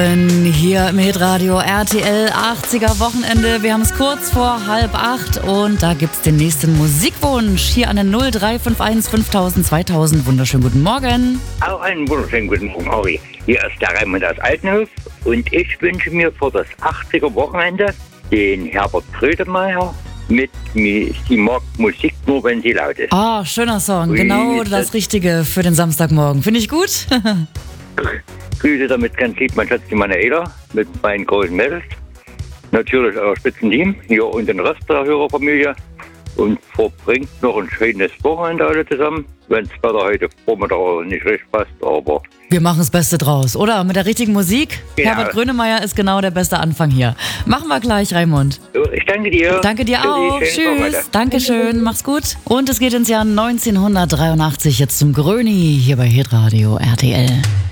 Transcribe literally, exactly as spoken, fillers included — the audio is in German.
Hier im Hitradio R T L achtziger Wochenende. Wir haben es kurz vor halb acht und da gibt's den nächsten Musikwunsch hier an der null drei fünf eins fünftausend zweitausend. Wunderschönen guten Morgen. Auch einen wunderschönen guten Morgen, Ari. Hier ist der Raimund aus Altenhof und ich wünsche mir für das achtziger Wochenende den Herbert Grönemeyer mit Mi- Sie mag Musik nur, wenn sie laut ist. Ah, schöner Song. Ui, Genau das- das Richtige für den Samstagmorgen. Finde ich gut. Grüße damit ganz lieb mein Schatz, die Manuela, mit meinen großen Mädels. Natürlich euer Spitzenteam hier und den Rest der Hörerfamilie. Und verbringt noch ein schönes Wochenende alle zusammen. Wenn das Wetter heute Vormittag nicht recht passt, aber Wir machen das Beste draus, oder? Mit der richtigen Musik. Genau. Herbert Grönemeyer ist genau der beste Anfang hier. Machen wir gleich, Raimund. ich danke dir. Danke dir Tschüssi, auch. schönes Wochenende. Tschüss. Dankeschön. Mach's gut. Und es geht ins Jahr neunzehnhundertdreiundachtzig jetzt zum Gröni hier bei Hitradio R T L.